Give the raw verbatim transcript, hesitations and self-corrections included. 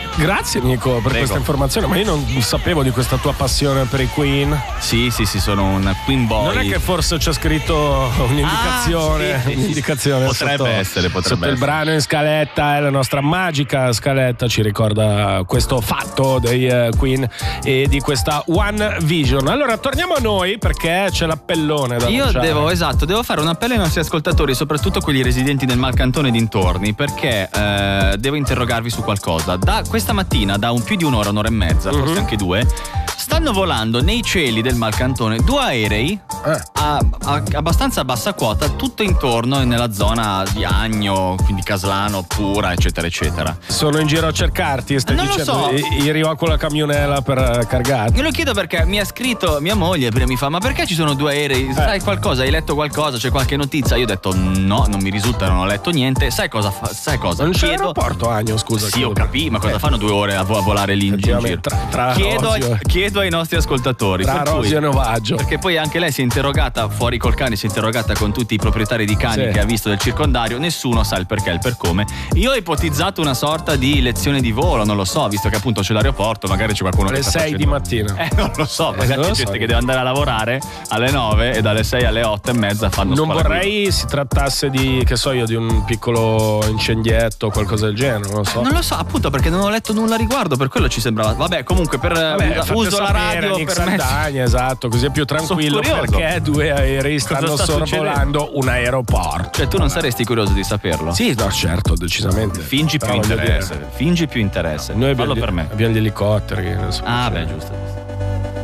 Grazie Nico per Prego. questa informazione, ma io non sapevo di questa tua passione per i Queen. Sì, sì, sì, sono un Queen boy. Non è che forse c'è scritto un'indicazione, Ah, sì, sì, sì. un'indicazione Potrebbe sotto, essere, potrebbe sotto il essere. brano in scaletta, e la nostra magica scaletta ci ricorda questo fatto dei uh, Queen e di questa One Vision. Allora torniamo a noi perché c'è l'appellone da Io lanciare. devo, esatto, devo fare un appello ai nostri ascoltatori, soprattutto quelli residenti nel Malcantone e dintorni, perché eh, devo interrogarvi su qualcosa. Da questa mattina, da un più di un'ora, un'ora e mezza, forse Mhm. anche due, stanno volando nei cieli del Malcantone due aerei Eh. a, a- abbastanza a bassa quota, tutto intorno nella zona di Agno, quindi Caslano, Pura, eccetera, eccetera. Sono in giro a cercarti, stai Non lo dicendo so. i- arriva con la camionella per eh, cargarti. Io lo chiedo perché mi ha scritto mia moglie, prima mi fa: ma perché ci sono due aerei? Sai qualcosa? Hai letto qualcosa? C'è qualche notizia? Io ho detto no, non mi risulta, non ho letto niente. Sai cosa fa? Sai cosa? Non c'è Chiedo- aeroporto Agno, scusa. Sì, ho chiedo. capito, ma cosa Eh, fanno due ore a, vo- a volare lì in giro? Effettivamente, tra- tra chiedo, Rosio- chiedo ai nostri ascoltatori. Tra per cui- Rosio e Novaggio. Perché poi anche lei si è interrogata fuori col cane, si è interrogata con tutti i proprietari di cani Sì. che ha visto del circondario, nessuno sa il perché e il per come. Io ho ipotizzato una sorta di lezione di volo, non lo so, visto che appunto c'è l'aeroporto, magari c'è qualcuno Alle che sta sei di facendo- mattina. Eh, non lo so, magari non lo c'è so. gente che deve andare a lavorare alle nove e dalle sei alle otto e mezza fanno Non spalaguida. vorrei si trattasse di, che so io, di un piccolo incendietto o qualcosa del genere, non lo so. Non lo so, appunto perché non ho letto nulla a riguardo, per quello ci sembrava. Vabbè, comunque per Vabbè, usa- fate uso la sapere, radio Nick per me. Saldagna, esatto, così è più tranquillo Sono curioso. perché due aerei stanno sta sorvolando un aeroporto. Cioè, tu non saresti curioso di saperlo? Sì, no, certo, decisamente. Fingi più Però voglio interesse. dire, Fingi più interesse. Noi Fallo abbiamo, per me. abbiamo gli elicotteri. Non so Ah, come beh, sia. giusto.